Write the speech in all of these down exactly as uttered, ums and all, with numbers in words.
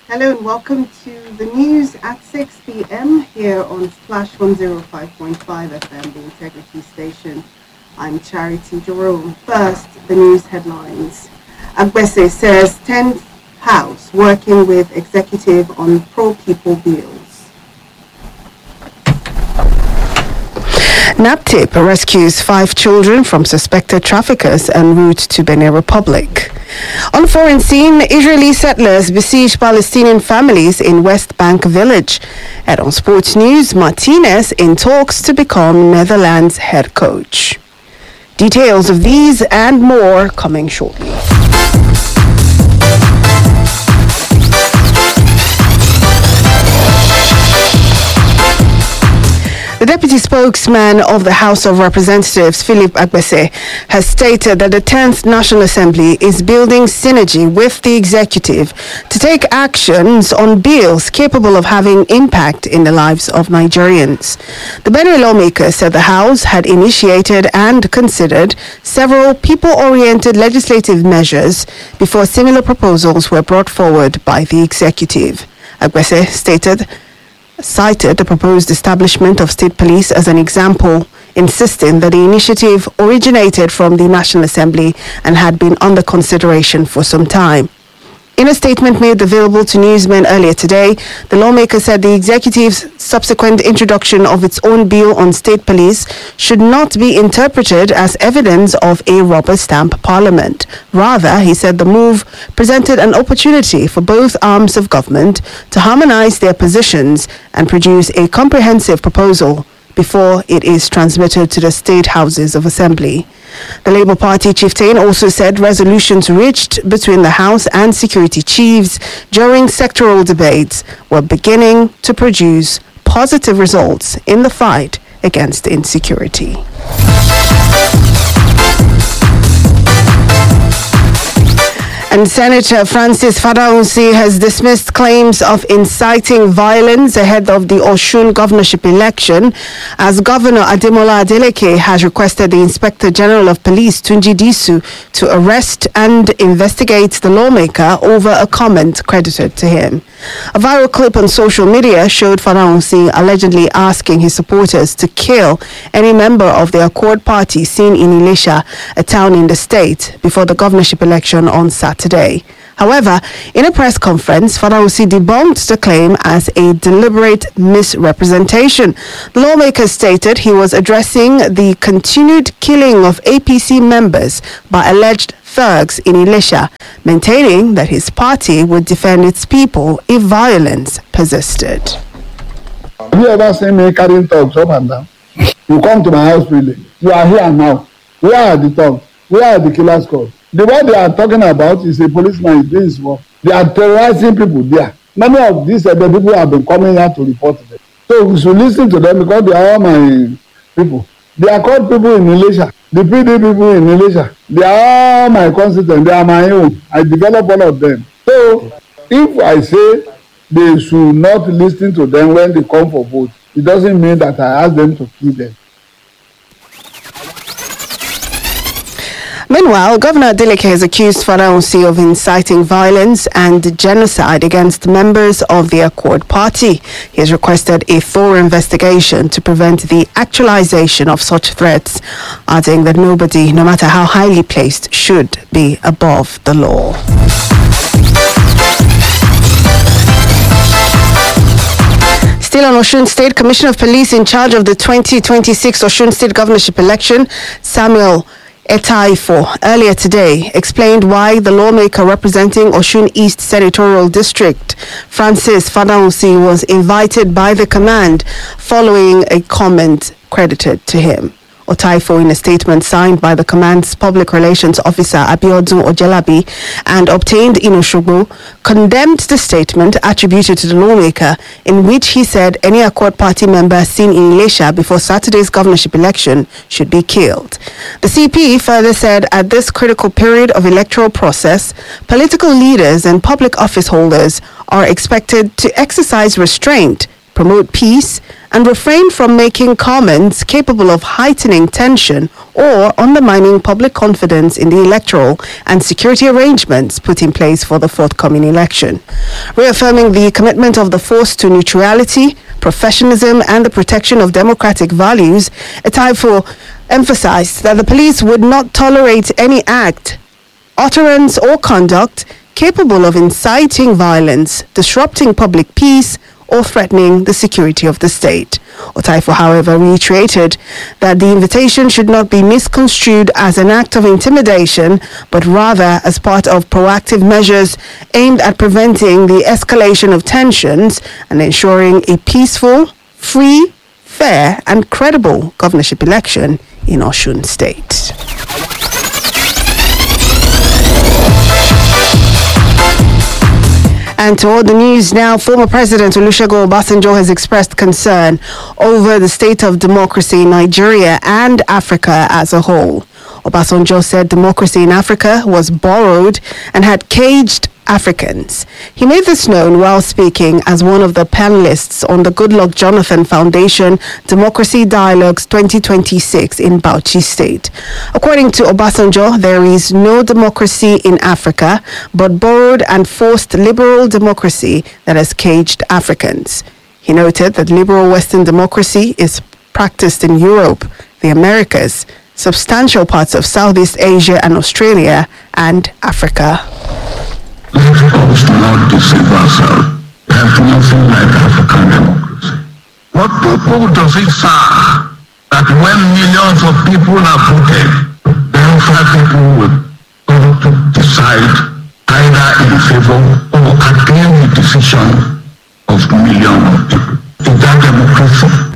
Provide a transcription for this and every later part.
Hello and welcome to the news at six p.m. here on Splash one oh five point five F M, the Integrity Station. I'm Charity Jerome. First, the news headlines. Agbese says tenth House working with executive on pro-people bills. NAPTIP rescues five children from suspected traffickers en route to Benin Republic. On foreign scene, Israeli settlers besiege Palestinian families in West Bank village. And on sports news, Martinez in talks to become Netherlands head coach. Details of these and more coming shortly. The deputy spokesman of the House of Representatives, Philip Agbese, has stated that the tenth National Assembly is building synergy with the executive to take actions on bills capable of having impact in the lives of Nigerians. The Benue lawmaker said the House had initiated and considered several people-oriented legislative measures before similar proposals were brought forward by the executive. Agbese stated cited the proposed establishment of state police as an example, insisting that the initiative originated from the National Assembly and had been under consideration for some time. In a statement made available to newsmen earlier today, the lawmaker said the executive's subsequent introduction of its own bill on state police should not be interpreted as evidence of a rubber stamp parliament. Rather, he said the move presented an opportunity for both arms of government to harmonize their positions and produce a comprehensive proposal before it is transmitted to the state houses of assembly. The Labour Party chieftain also said resolutions reached between the House and security chiefs during sectoral debates were beginning to produce positive results in the fight against insecurity. And Senator Francis Fadaunsi has dismissed claims of inciting violence ahead of the Osun governorship election, as Governor Ademola Adeleke has requested the Inspector General of Police, Tunji Disu, to arrest and investigate the lawmaker over a comment credited to him. A viral clip on social media showed Fadaunsi allegedly asking his supporters to kill any member of the Accord Party seen in Ilesha, a town in the state, before the governorship election on Saturday. Today. However, in a press conference, Fadaunsi debunked the claim as a deliberate misrepresentation. The lawmaker stated he was addressing the continued killing of A P C members by alleged thugs in Ilesha, maintaining that his party would defend its people if violence persisted. Have you ever seen me carrying thugs up and down? You come to my house really. You are here now. Where are the thugs? Where are the killer squad? The one they are talking about is a policeman is doing his work. They are terrorizing people there. Many of these uh, the people have been coming here to report them. So we should listen to them because they are all my people. They are called people in Ilesha. The P D people in Ilesha. They are all my constituents. They are my own. I develop all of them. So if I say they should not listen to them when they come for vote, it doesn't mean that I ask them to kill them. Meanwhile, Governor Adeleke has accused Fadaunsi of inciting violence and genocide against members of the Accord Party. He has requested a thorough investigation to prevent the actualization of such threats, adding that nobody, no matter how highly placed, should be above the law. Still on Osun State, Commissioner of Police in charge of the twenty twenty-six Osun State governorship election, Samuel Etaifo, earlier today explained why the lawmaker representing Osun East Senatorial District, Francis Fadaunsi, was invited by the command following a comment credited to him. Otaifo, in a statement signed by the command's public relations officer Abiodun Ojelabi and obtained in Osogbo, condemned the statement attributed to the lawmaker, in which he said any Accord Party member seen in Ilesha before Saturday's governorship election should be killed. The C P further said at this critical period of electoral process, political leaders and public office holders are expected to exercise restraint promote peace, and refrain from making comments capable of heightening tension or undermining public confidence in the electoral and security arrangements put in place for the forthcoming election. Reaffirming the commitment of the force to neutrality, professionalism, and the protection of democratic values, Etaifo emphasized that the police would not tolerate any act, utterance, or conduct capable of inciting violence, disrupting public peace, or threatening the security of the state. Etaifo, however, reiterated that the invitation should not be misconstrued as an act of intimidation, but rather as part of proactive measures aimed at preventing the escalation of tensions and ensuring a peaceful, free, fair, and credible governorship election in Osun State. And to all the news now, former President Olusegun Obasanjo has expressed concern over the state of democracy in Nigeria and Africa as a whole. Obasanjo said democracy in Africa was borrowed and had caged Africans. He made this known while speaking as one of the panelists on the Goodluck Jonathan Foundation Democracy Dialogues twenty twenty-six in Bauchi State. According to Obasanjo, there is no democracy in Africa, but borrowed and forced liberal democracy that has caged Africans. He noted that liberal Western democracy is practiced in Europe, the Americas, substantial parts of Southeast Asia and Australia, and Africa. Let us not deceive ourselves. There's nothing like African democracy. What people does it serve that when millions of people are voted, then five people will come to decide either in favor or against the decision of millions of people? Is that democracy?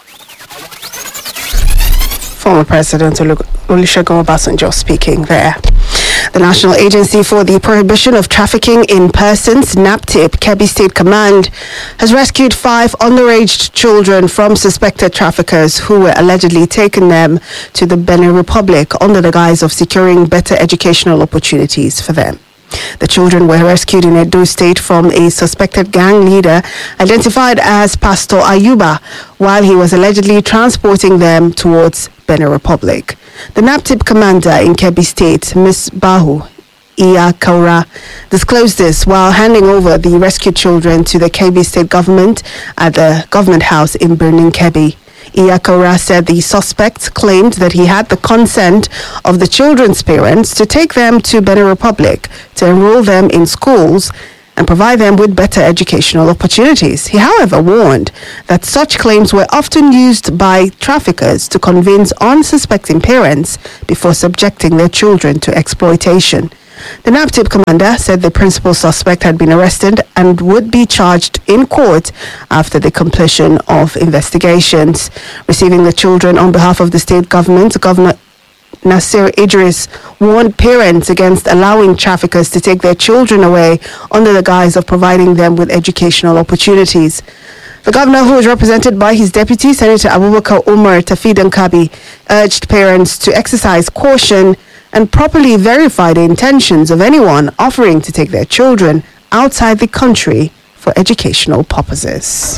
Former President Olusegun Obasanjo speaking there. The National Agency for the Prohibition of Trafficking in Persons, NAPTIP, Kebbi State Command, has rescued five underage children from suspected traffickers who were allegedly taking them to the Benin Republic under the guise of securing better educational opportunities for them. The children were rescued in Edo State from a suspected gang leader identified as Pastor Ayuba while he was allegedly transporting them towards Benin Republic. The NAPTIP commander in Kebbi State, Miz Bahu Iyakaura, disclosed this while handing over the rescued children to the Kebbi State government at the government house in Birnin Kebbi. Iyakaura said the suspect claimed that he had the consent of the children's parents to take them to Benin Republic to enroll them in schools and provide them with better educational opportunities. He, however, warned that such claims were often used by traffickers to convince unsuspecting parents before subjecting their children to exploitation. The NAPTIP commander said the principal suspect had been arrested and would be charged in court after the completion of investigations. Receiving the children on behalf of the state government, Governor Nasir Idris warned parents against allowing traffickers to take their children away under the guise of providing them with educational opportunities. The governor, who is represented by his deputy, Senator Abubakar Umar Tafid Nkabi, urged parents to exercise caution and properly verify the intentions of anyone offering to take their children outside the country for educational purposes.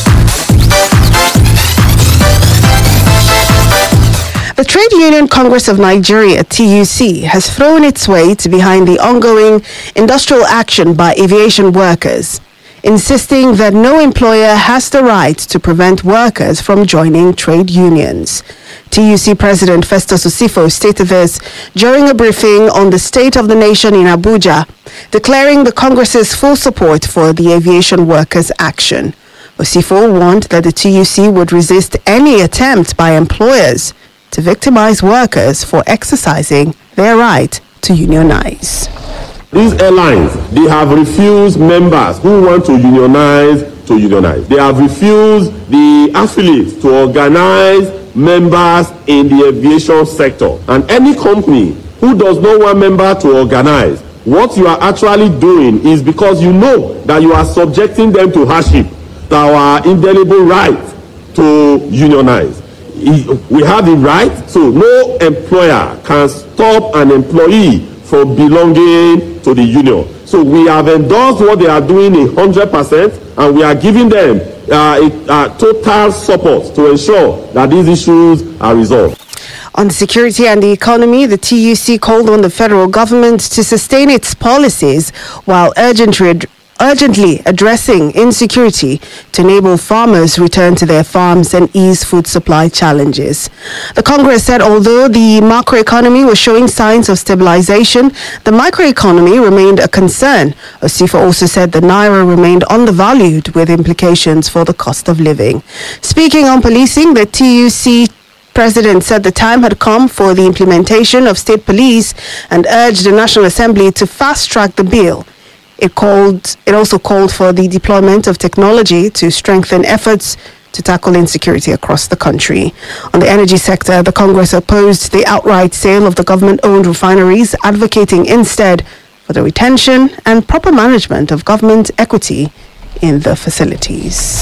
The Trade Union Congress of Nigeria, T U C, has thrown its weight behind the ongoing industrial action by aviation workers, insisting that no employer has the right to prevent workers from joining trade unions. T U C President Festus Osifo stated this during a briefing on the state of the nation in Abuja, declaring the Congress's full support for the aviation workers' action. Osifo warned that the T U C would resist any attempt by employers to victimize workers for exercising their right to unionize. These airlines, they have refused members who want to unionize to unionize. They have refused the affiliates to organize members in the aviation sector. And any company who does not want members to organize, what you are actually doing is because you know that you are subjecting them to hardship, to our indelible right to unionize. We have the right, so no employer can stop an employee from belonging to the union. So we have endorsed what they are doing a hundred percent, and we are giving them uh, uh, total support to ensure that these issues are resolved. On security and the economy, the T U C called on the federal government to sustain its policies while urgently, urgently addressing insecurity to enable farmers return to their farms and ease food supply challenges. The Congress said although the macroeconomy was showing signs of stabilization, the microeconomy remained a concern. Osifa also said the naira remained undervalued with implications for the cost of living. Speaking on policing, the T U C President said the time had come for the implementation of state police and urged the National Assembly to fast-track the bill. It called. It also called for the deployment of technology to strengthen efforts to tackle insecurity across the country. On the energy sector, the Congress opposed the outright sale of the government-owned refineries, advocating instead for the retention and proper management of government equity in the facilities.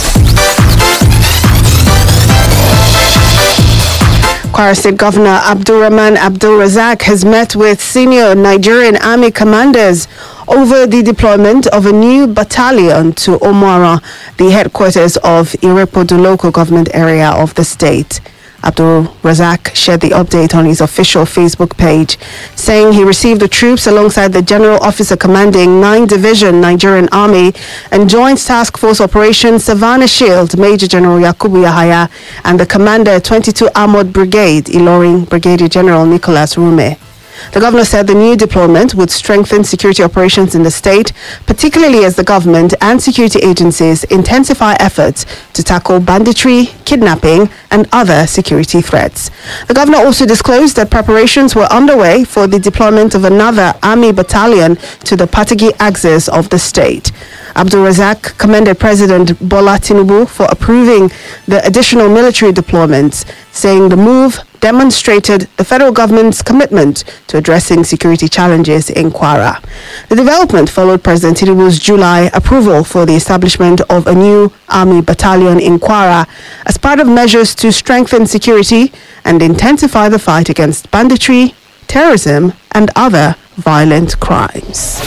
Kwara State Governor Abdulrahman Abdulrazak has met with senior Nigerian Army commanders over the deployment of a new battalion to Omwara, the headquarters of Irepodu local government area of the state. Abdul Razak shared the update on his official Facebook page, saying he received the troops alongside the General Officer commanding ninth Division Nigerian Army and Joint Task Force Operation Savannah Shield, Major General Yakubu Yahaya, and the Commander twenty-two Armored Brigade, Ilorin Brigadier General Nicholas Rume. The governor said the new deployment would strengthen security operations in the state, particularly as the government and security agencies intensify efforts to tackle banditry, kidnapping, and other security threats. The governor also disclosed that preparations were underway for the deployment of another army battalion to the Patagi axis of the state. Abdul Razak commended President Bola Tinubu for approving the additional military deployments, saying the move demonstrated the federal government's commitment to addressing security challenges in Kwara. The development followed President Tinubu's July approval for the establishment of a new army battalion in Kwara as part of measures to strengthen security and intensify the fight against banditry, terrorism, and other violent crimes.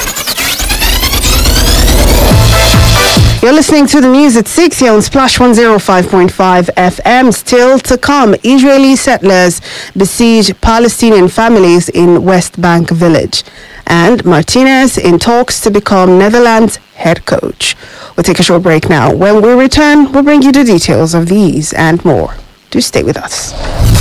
You're listening to the news at six here on Splash one oh five point five F M. Still to come, Israeli settlers besiege Palestinian families in West Bank village. And Martinez in talks to become Netherlands head coach. We'll take a short break now. When we return, we'll bring you the details of these and more. Do stay with us.